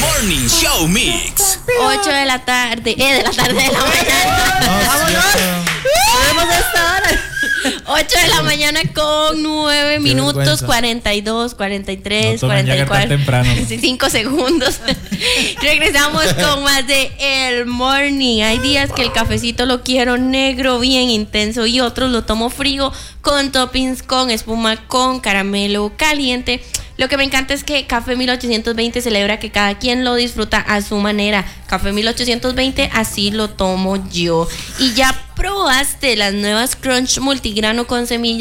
Morning Show Mix. 8 de la tarde, de la mañana. ¡Vámonos! ¡Podemos estar! 8 de la mañana con 9 minutos, vergüenza. 42, 43, No tomen ya que 44. tan temprano. 5 segundos. Regresamos con más de El Morning. Hay días que el cafecito lo quiero negro, bien intenso, y otros lo tomo frío, con toppings, con espuma, con caramelo caliente. Lo que me encanta es que Café 1820 celebra que cada quien lo disfruta a su manera. Café 1820, así lo tomo yo. Y ya probaste las nuevas Crunch multigrano con semillas